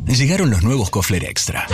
Llegaron los nuevos Kofler Extra.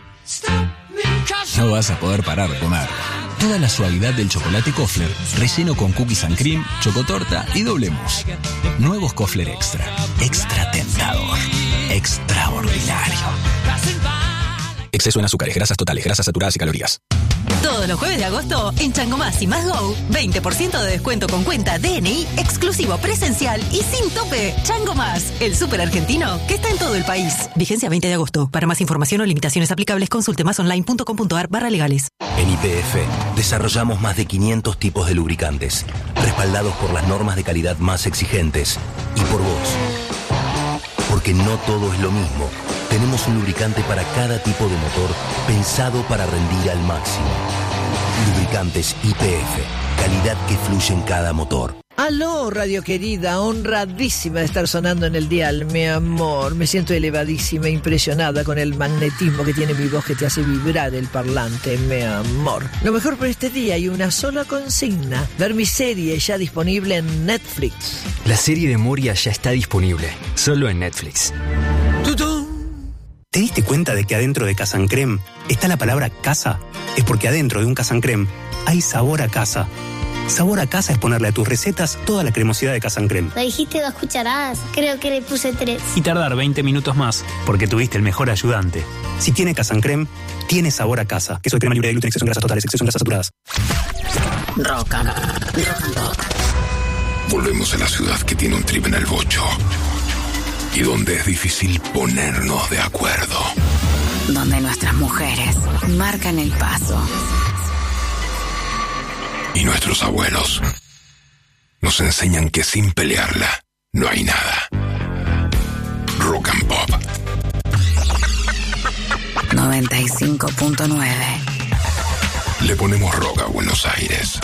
No vas a poder parar de comer. Toda la suavidad del chocolate Kofler, relleno con cookies and cream, chocotorta y doble mousse. Nuevos Kofler Extra. Extra tentador. Extraordinario. Exceso en azúcares, grasas totales, grasas saturadas y calorías. Todos los jueves de agosto, en Chango Más y Más Go, 20% de descuento con cuenta DNI, exclusivo, presencial y sin tope. Chango Más, el súper argentino que está en todo el país. Vigencia 20 de agosto. Para más información o limitaciones aplicables, consulte másonline.com.ar/legales. En YPF desarrollamos más de 500 tipos de lubricantes, respaldados por las normas de calidad más exigentes y por vos. Porque no todo es lo mismo. Tenemos un lubricante para cada tipo de motor pensado para rendir al máximo. Lubricantes YPF, calidad que fluye en cada motor. Aló, radio querida, honradísima de estar sonando en el dial, mi amor. Me siento elevadísima, impresionada con el magnetismo que tiene mi voz que te hace vibrar el parlante, mi amor. Lo mejor por este día hay una sola consigna: ver mi serie ya disponible en Netflix. La serie de Moria ya está disponible, solo en Netflix. ¡Tutú! ¿Te diste cuenta de que adentro de Casa Creme está la palabra casa? Es porque adentro de un Casa Creme hay sabor a casa. Sabor a casa es ponerle a tus recetas toda la cremosidad de Casa Creme. Me dijiste 2 cucharadas, creo que le puse 3. Y tardar 20 minutos más, porque tuviste el mejor ayudante. Si tiene Casa Creme, tiene sabor a casa. Queso de crema libre de gluten, exceso en grasas totales, exceso en grasas saturadas. Rock and Pop. Volvemos a la ciudad que tiene un trip en el bocho y donde es difícil ponernos de acuerdo. Donde nuestras mujeres marcan el paso. Y nuestros abuelos nos enseñan que sin pelearla no hay nada. Rock and Pop 95.9. Le ponemos rock a Buenos Aires.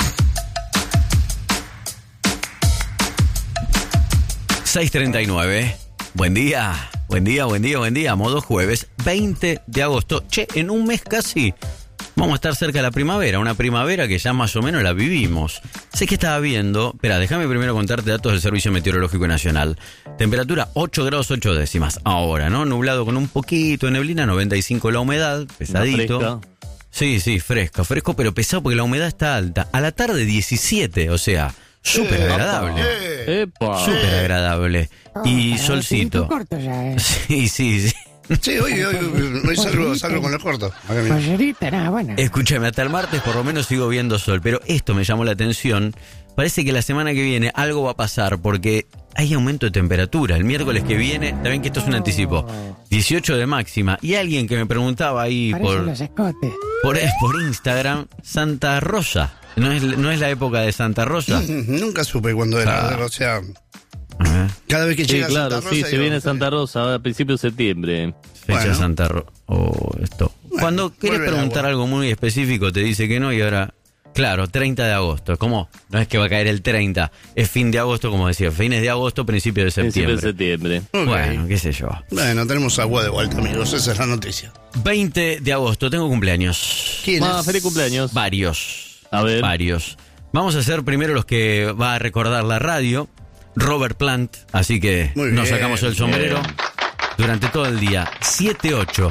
...6:39... Buen día, modo jueves, 20 de agosto. Che, en un mes casi vamos a estar cerca de la primavera, una primavera que ya más o menos la vivimos. Sé que estaba viendo, espera, déjame primero contarte datos del Servicio Meteorológico Nacional. Temperatura 8 grados 8 décimas, ahora, ¿no? Nublado con un poquito de neblina, 95 la humedad, pesadito. Sí, fresco, pero pesado porque la humedad está alta. A la tarde 17, o sea, súper agradable. Súper agradable. Y solcito. Corto ya, Sí. Sí, hoy salgo con los cortos. Bueno. Escúchame, hasta el martes por lo menos sigo viendo sol, pero esto me llamó la atención. Parece que la semana que viene algo va a pasar porque hay aumento de temperatura. El miércoles que viene, también que esto es un anticipo, 18 de máxima. Y alguien que me preguntaba ahí por Instagram, Santa Rosa. ¿No es la época de Santa Rosa? Nunca supe cuándo era, o sea... Cada vez que llega Santa Rosa... Sí, se viene Santa Rosa a principios de septiembre. Fecha Santa Rosa. Esto. Cuando querés preguntar algo muy específico te dice que no y ahora... Claro, 30 de agosto. ¿Cómo? No es que va a caer el 30. Es fin de agosto, como decía. Fines de agosto, principio de septiembre. Okay. Bueno, qué sé yo. Bueno, tenemos agua de vuelta, amigos. Esa es la noticia. 20 de agosto. Tengo cumpleaños. ¿Quién es? Feliz cumpleaños. Varios. A ver. Varios. Vamos a hacer primero los que va a recordar la radio. Robert Plant. Así que nos sacamos el sombrero durante todo el día. 7-8.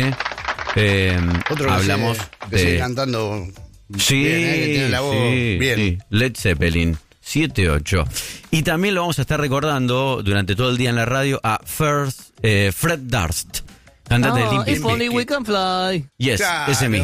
Otro hablamos que sigue cantando... Sí, bien, que tiene la voz bien. Sí. Led Zeppelin, 7-8. Y también lo vamos a estar recordando durante todo el día en la radio a Fred Durst, cantante de Limp Bizkit. If only we can fly. Yes, ese mismo.